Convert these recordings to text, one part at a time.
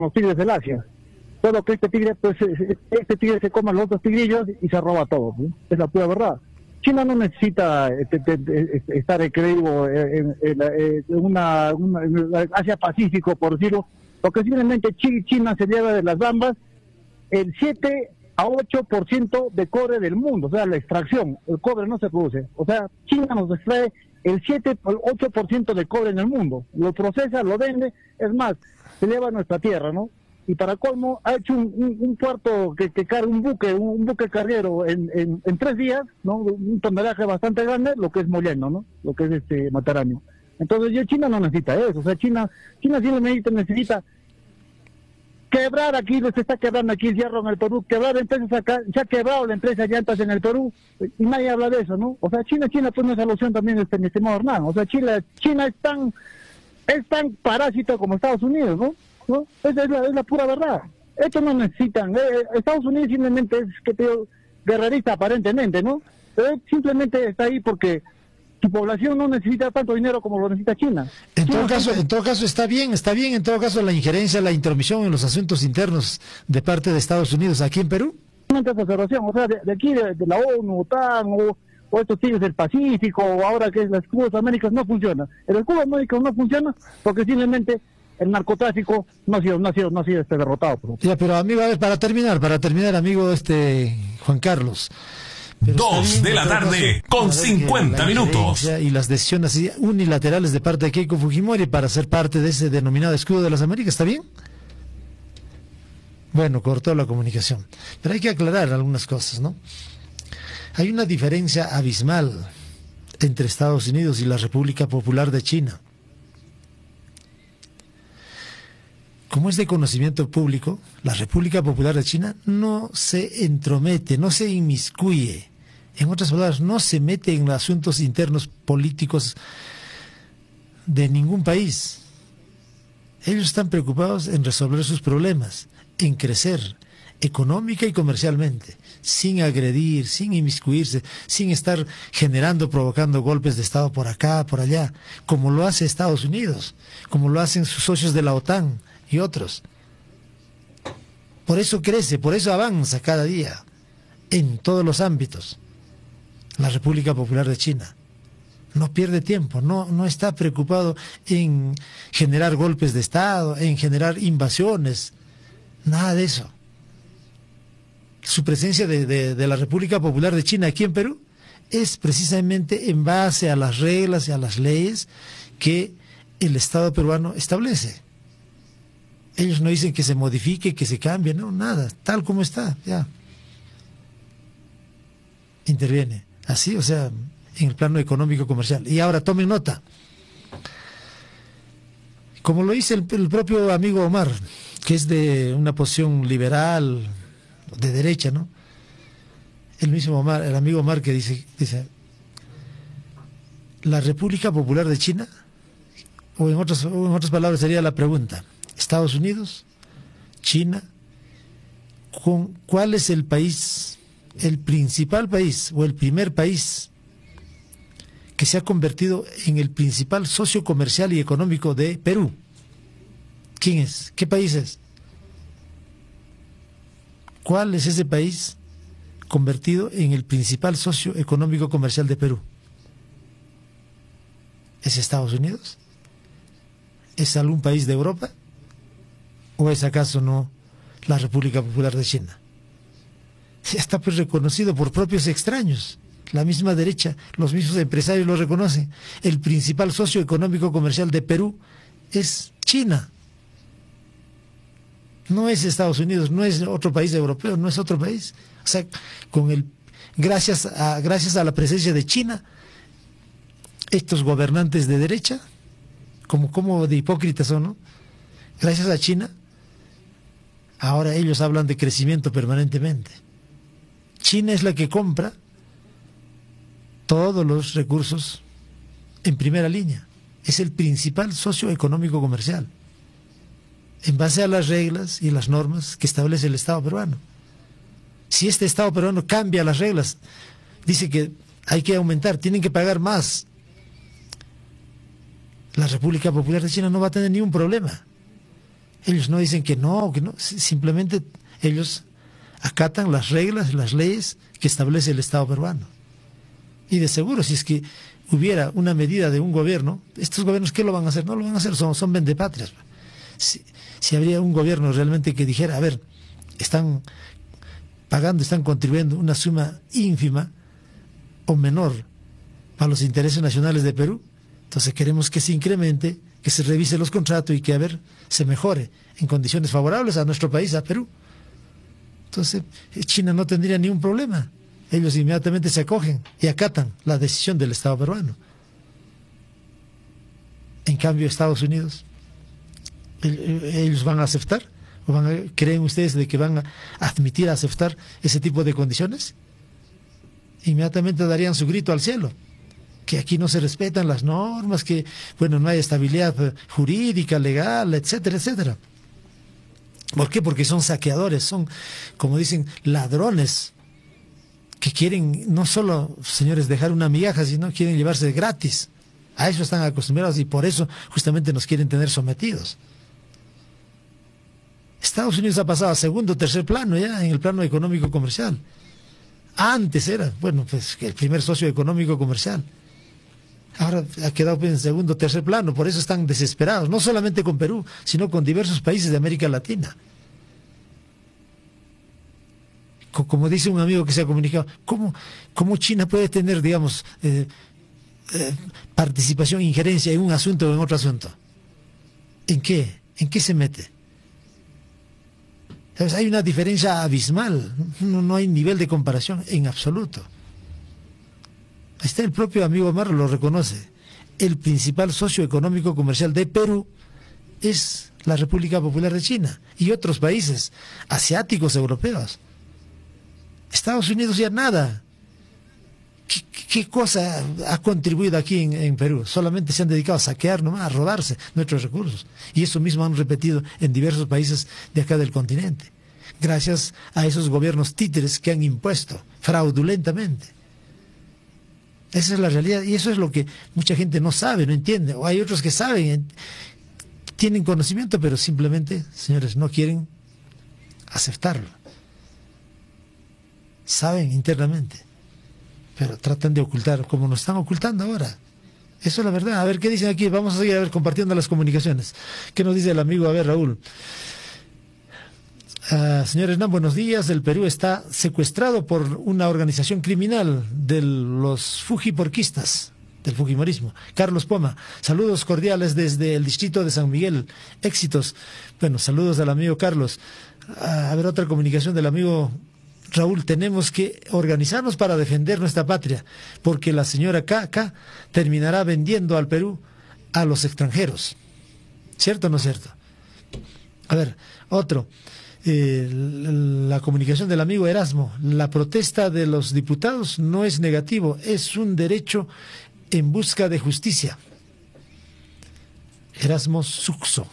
los tigres del Asia. Solo que este tigre se coma los otros tigrillos y se roba todo, ¿sí? Es la pura verdad. China no necesita estar creído en Asia Pacífico, por decirlo, porque simplemente China se lleva de las bambas el 7 a 8% de cobre del mundo, o sea, la extracción, el cobre no se produce, o sea, China nos extrae el 7 o 8% de cobre en el mundo, lo procesa, lo vende, es más, se lleva a nuestra tierra, ¿no? Y para colmo ha hecho un puerto que carga un buque carguero en 3 días, ¿no? Un tonelaje bastante grande, lo que es Mollendo, ¿no? Lo que es Matarani. Entonces China no necesita eso, o sea, China simplemente necesita quebrar aquí, se está quebrando aquí el hierro en el Perú, quebrar empresas acá, se ha quebrado la empresa llantas en el Perú, y nadie habla de eso, ¿no? O sea, China pues no es solución también, mi estimado Hernán, o sea, China es tan parásito como Estados Unidos, ¿no? Esa es la pura verdad. Esto no necesitan. Estados Unidos simplemente es guerrerista aparentemente, ¿no? Pero simplemente está ahí porque su población no necesita tanto dinero como lo necesita China. En todo caso está bien, en todo caso la injerencia, la intromisión en los asuntos internos de parte de Estados Unidos aquí en Perú. Esa observación, o sea, de aquí, de la ONU, OTAN, o estos tigres del Pacífico, o ahora que es las Cubas Américas, no funciona. El escudo América no funciona porque simplemente el narcotráfico no ha sido derrotado. Ya, pero amigo, a ver, para terminar, amigo, Juan Carlos. 2 de la tarde con 50 minutos. Y las decisiones así unilaterales de parte de Keiko Fujimori para ser parte de ese denominado escudo de las Américas, ¿está bien? Bueno, cortó la comunicación. Pero hay que aclarar algunas cosas, ¿no? Hay una diferencia abismal entre Estados Unidos y la República Popular de China. Como es de conocimiento público, la República Popular de China no se entromete, no se inmiscuye. En otras palabras, no se mete en los asuntos internos políticos de ningún país. Ellos están preocupados en resolver sus problemas, en crecer económica y comercialmente, sin agredir, sin inmiscuirse, sin estar provocando golpes de Estado por acá, por allá, como lo hace Estados Unidos, como lo hacen sus socios de la OTAN y otros. Por eso crece, por eso avanza cada día, en todos los ámbitos, la República Popular de China. No pierde tiempo, no está preocupado en generar golpes de Estado, en generar invasiones, nada de eso. Su presencia de la República Popular de China aquí en Perú es precisamente en base a las reglas y a las leyes que el Estado peruano establece. Ellos no dicen que se modifique, que se cambie, no, nada, tal como está, ya. Interviene, así, o sea, en el plano económico comercial. Y ahora tomen nota, como lo dice el propio amigo Omar, que es de una posición liberal, de derecha, ¿no? El mismo Omar, el amigo Omar, que dice, la República Popular de China, o en otras palabras sería la pregunta, Estados Unidos, China, ¿cuál es el país, el principal país o el primer país que se ha convertido en el principal socio comercial y económico de Perú? ¿Quién es? ¿Qué país es? ¿Cuál es ese país convertido en el principal socio económico comercial de Perú? ¿Es Estados Unidos? ¿Es algún país de Europa? ¿O es acaso no la República Popular de China? Está pues reconocido por propios extraños. La misma derecha, los mismos empresarios lo reconocen. El principal socio económico comercial de Perú es China. No es Estados Unidos, no es otro país europeo, no es otro país. O sea, gracias a la presencia de China, estos gobernantes de derecha, como de hipócritas son, ¿no? Gracias a China, ahora ellos hablan de crecimiento permanentemente. China es la que compra todos los recursos en primera línea. Es el principal socio económico comercial, en base a las reglas y las normas que establece el Estado peruano. Si este Estado peruano cambia las reglas, dice que hay que aumentar, tienen que pagar más, la República Popular de China no va a tener ningún problema. Ellos no dicen que no, simplemente ellos acatan las reglas, las leyes que establece el Estado peruano. Y de seguro, si es que hubiera una medida de un gobierno, estos gobiernos, ¿qué lo van a hacer? No lo van a hacer, son vendepatrias. Si habría un gobierno realmente que dijera, a ver, están pagando, están contribuyendo una suma ínfima o menor para los intereses nacionales de Perú, entonces queremos que se incremente, que se revise los contratos y que, a ver, se mejore en condiciones favorables a nuestro país, a Perú. Entonces China no tendría ningún problema. Ellos inmediatamente se acogen y acatan la decisión del Estado peruano. En cambio, Estados Unidos, ¿ellos van a aceptar? ¿O creen ustedes de que van a admitir, a aceptar ese tipo de condiciones? Inmediatamente darían su grito al cielo, que aquí no se respetan las normas, que, bueno, no hay estabilidad jurídica, legal, etcétera, etcétera. ¿Por qué? Porque son saqueadores, son, como dicen, ladrones, que quieren no solo, señores, dejar una migaja, sino quieren llevarse gratis. A eso están acostumbrados y por eso justamente nos quieren tener sometidos. Estados Unidos ha pasado a segundo o tercer plano ya en el plano económico comercial. Antes era, bueno, pues el primer socio económico comercial. Ahora ha quedado en segundo o tercer plano, por eso están desesperados, no solamente con Perú, sino con diversos países de América Latina. Como dice un amigo que se ha comunicado, ¿cómo China puede tener, digamos, participación, injerencia en un asunto o en otro asunto? ¿En qué? ¿En qué se mete? ¿Sabes? Hay una diferencia abismal, no hay nivel de comparación en absoluto. Ahí está, el propio amigo Omar lo reconoce. El principal socio económico comercial de Perú es la República Popular de China y otros países asiáticos, europeos. Estados Unidos ya nada. ¿Qué cosa ha contribuido aquí en Perú? Solamente se han dedicado a saquear nomás, a robarse nuestros recursos. Y eso mismo han repetido en diversos países de acá del continente. Gracias a esos gobiernos títeres que han impuesto fraudulentamente. Esa es la realidad y eso es lo que mucha gente no sabe, no entiende. O hay otros que saben, tienen conocimiento, pero simplemente, señores, no quieren aceptarlo. Saben internamente, pero tratan de ocultar, como nos están ocultando ahora. Eso es la verdad. A ver, ¿qué dicen aquí? Vamos a seguir compartiendo las comunicaciones. ¿Qué nos dice el amigo? A ver, Raúl. Señor Hernán, buenos días. El Perú está secuestrado por una organización criminal de los fujiporquistas, del fujimorismo. Carlos Poma, saludos cordiales desde el distrito de San Miguel. Éxitos. Bueno, saludos al amigo Carlos. A ver, otra comunicación del amigo Raúl. Tenemos que organizarnos para defender nuestra patria, porque la señora K terminará vendiendo al Perú a los extranjeros. ¿Cierto o no cierto? A ver, otro. La comunicación del amigo Erasmo. La protesta de los diputados no es negativo, es un derecho en busca de justicia. Erasmo Suxo.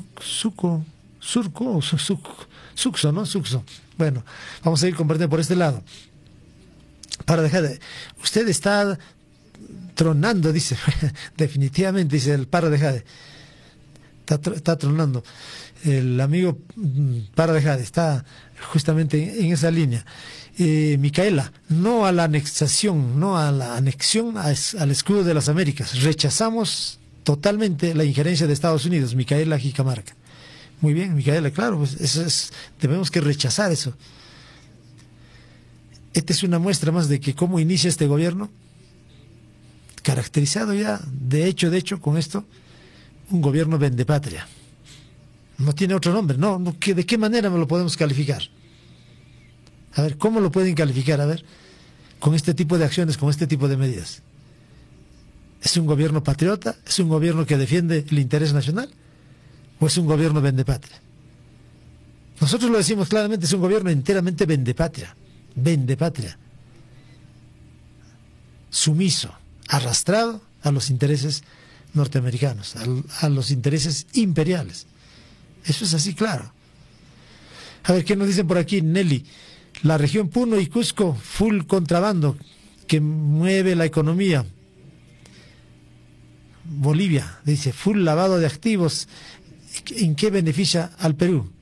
Suxo, ¿no? Suxo. Bueno, vamos a ir compartiendo por este lado. Para dejar de... Usted está tronando, dice. Definitivamente, dice el para dejar de... Está tronando. El amigo para dejar está justamente en esa línea. Micaela, no a la anexación, no a la anexión al escudo de las Américas. Rechazamos totalmente la injerencia de Estados Unidos. Micaela Jicamarca. Muy bien, Micaela, claro, pues eso debemos que rechazar eso. Esta es una muestra más de que cómo inicia este gobierno, caracterizado ya, de hecho, con esto, un gobierno vendepatria. No tiene otro nombre, no, ¿de qué manera me lo podemos calificar? A ver, ¿cómo lo pueden calificar? A ver, con este tipo de acciones, con este tipo de medidas. ¿Es un gobierno patriota? ¿Es un gobierno que defiende el interés nacional? ¿O es un gobierno vendepatria? Nosotros lo decimos claramente, es un gobierno enteramente vendepatria. Vendepatria. Sumiso, arrastrado a los intereses norteamericanos, a los intereses imperiales. Eso es así, claro. A ver, ¿qué nos dicen por aquí? Nelly, la región Puno y Cusco, full contrabando, que mueve la economía. Bolivia, dice, full lavado de activos ¿En qué beneficia al Perú?